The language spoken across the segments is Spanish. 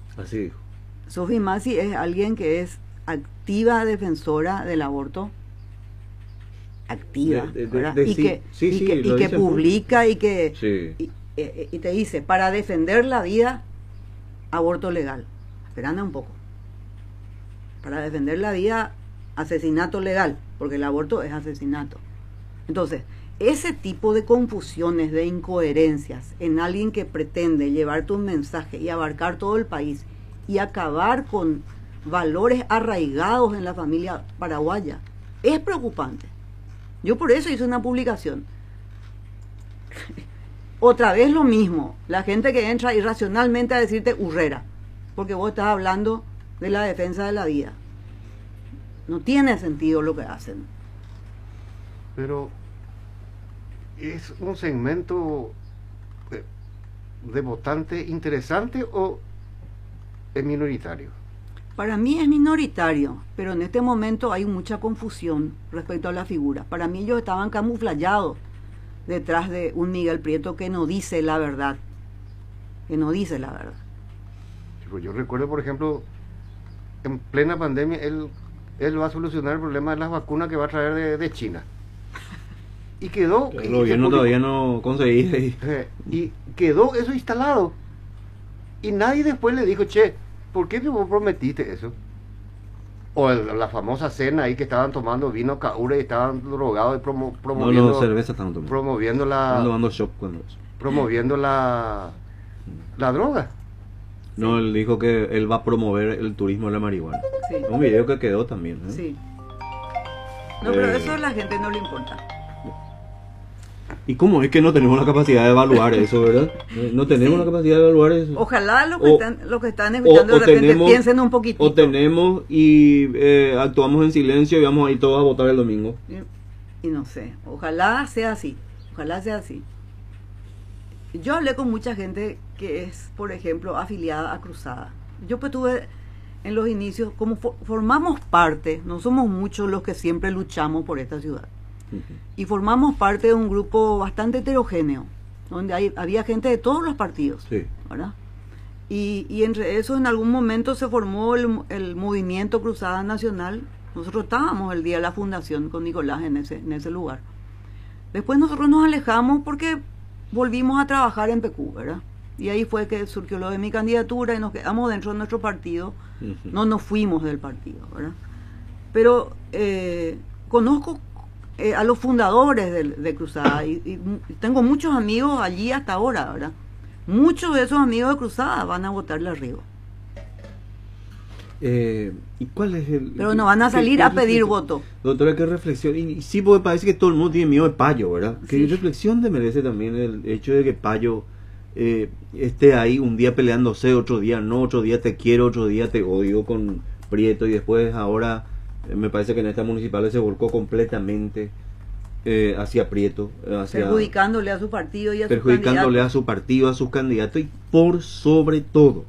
Así dijo. Sophie Massey es alguien que es activa defensora del aborto, activa, ¿verdad? Y Sí, que, sí, y sí, que, lo y que dice en público. publica y que Sí. y te dice, para defender la vida, aborto legal. Esperando un poco. Para defender la vida, asesinato legal, porque el aborto es asesinato. Entonces, ese tipo de confusiones, de incoherencias en alguien que pretende llevarte un mensaje y abarcar todo el país y acabar con valores arraigados en la familia paraguaya, es preocupante. Yo por eso hice una publicación. Otra vez lo mismo, la gente que entra irracionalmente a decirte hurrera, porque vos estás hablando de la defensa de la vida. No tiene sentido lo que hacen. Pero es un segmento de votante interesante o es minoritario. Para mí es minoritario, pero en este momento hay mucha confusión respecto a la figura. Para mí ellos estaban camuflados detrás de un Miguel Prieto que no dice la verdad. Que no dice la verdad. Yo recuerdo, por ejemplo, en plena pandemia, él va a solucionar el problema de las vacunas que va a traer de China. Y quedó... El gobierno todavía no conseguía. Y quedó eso instalado. Y nadie después le dijo, che, ¿por qué vos prometiste eso? O la famosa cena ahí que estaban tomando vino Caure y estaban drogados y promoviendo... No, cerveza estaban tomando. Promoviendo la... Tomando shop cuando... Promoviendo la droga. No, él dijo que él va a promover el turismo de la marihuana. Sí. Un video que quedó también, ¿eh? Sí. No, pero eso a la gente no le importa. ¿Y cómo es que no tenemos la capacidad de evaluar eso, verdad? No tenemos la capacidad de evaluar eso. Ojalá los que están escuchando de repente piensen un poquitito. O tenemos y actuamos en silencio y vamos a ir todos a votar el domingo. Y no sé, ojalá sea así. Ojalá sea así. Yo hablé con mucha gente que es, por ejemplo, afiliada a Cruzada. Yo pues tuve en los inicios, como formamos parte, no somos muchos los que siempre luchamos por esta ciudad. Y formamos parte de un grupo bastante heterogéneo, donde había gente de todos los partidos, sí, ¿verdad? Y entre esos en algún momento se formó el movimiento Cruzada Nacional. Nosotros estábamos el día de la fundación con Nicolás en ese lugar. Después nosotros nos alejamos porque volvimos a trabajar en PQ, ¿verdad? Y ahí fue que surgió lo de mi candidatura y nos quedamos dentro de nuestro partido. No nos fuimos del partido, ¿verdad? Pero conozco a los fundadores de Cruzada y tengo muchos amigos allí hasta ahora, ¿verdad? Muchos de esos amigos de Cruzada van a votarle a Rigo. ¿Y cuál es el...? Pero no van a salir a pedir voto. Doctora, qué reflexión. Y sí, porque parece que todo el mundo tiene miedo de Payo, ¿verdad? Sí. ¿Qué reflexión te merece también el hecho de que Payo esté ahí un día peleándose, otro día no, otro día te quiero, otro día te odio con Prieto y después ahora me parece que en esta municipal se volcó completamente hacia Prieto, perjudicándole a su partido y a perjudicándole a su partido, a sus candidatos y por sobre todo,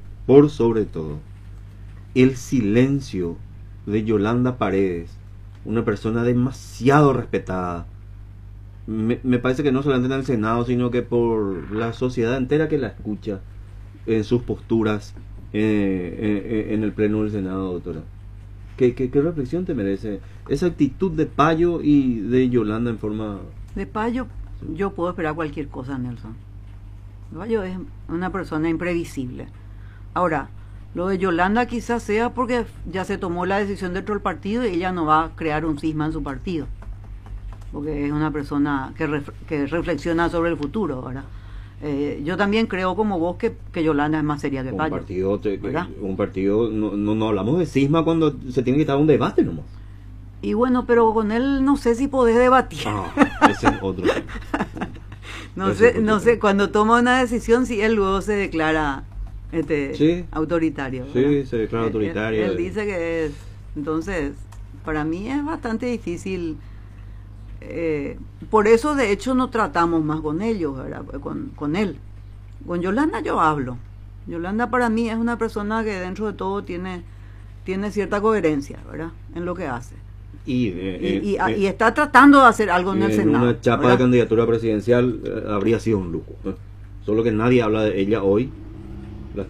el silencio de Yolanda Paredes, una persona demasiado respetada. Me parece que no solamente en el Senado, sino que por la sociedad entera que la escucha en sus posturas en el pleno del Senado, doctora. ¿Qué reflexión te merece esa actitud de Payo y de Yolanda en forma...? De Payo yo puedo esperar cualquier cosa, Nelson. Payo es una persona imprevisible. Ahora, lo de Yolanda quizás sea porque ya se tomó la decisión dentro del partido y ella no va a crear un cisma en su partido. Porque es una persona que reflexiona sobre el futuro, ¿verdad? Yo también creo como vos que Yolanda es más seria que Payo. Un partido, no hablamos de cisma cuando se tiene que estar un debate nomás. Y bueno, pero con él no sé si podés debatir. Ese es otro. no sé, cuando toma una decisión si él luego se declara ¿sí? Autoritario. Sí, ¿verdad? Se declara autoritario. Él dice que es. Entonces, para mí es bastante difícil. Por eso, de hecho, no tratamos más con ellos, ¿verdad? Con él. Con Yolanda yo hablo. Yolanda para mí es una persona que dentro de todo tiene cierta coherencia, ¿verdad? En lo que hace. Y está tratando de hacer algo en el Senado. En una chapa, ¿verdad?, de candidatura presidencial habría sido un lujo, ¿no? Solo que nadie habla de ella hoy